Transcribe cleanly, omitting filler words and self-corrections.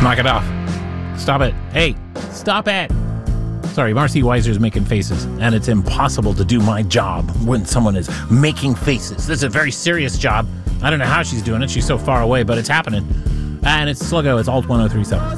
Knock it off. Stop it. Hey, stop it. Sorry, Marcy Weiser's making faces, and it's impossible to do my job when someone is making faces. This is a very serious job. I don't know how she's doing it. She's so far away, but it's happening. And it's Sluggo. It's Alt 1037.